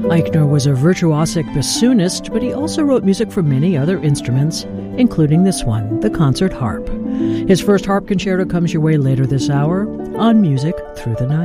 Eichner was a virtuosic bassoonist, but he also wrote music for many other instruments, including this one, the concert harp. His first harp concerto comes your way later this hour on Music Through the Night.